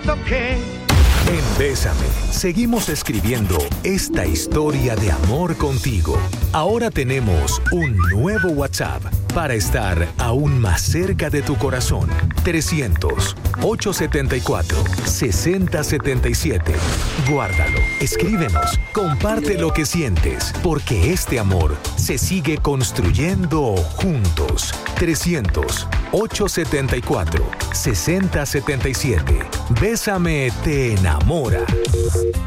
que... En Bésame, seguimos escribiendo esta historia de amor contigo. Ahora tenemos un nuevo WhatsApp para estar aún más cerca de tu corazón. 300-874-6077. Guárdalo, escríbenos, comparte lo que sientes, porque este amor se sigue construyendo juntos. 300-874-6077. Bésame te enamora.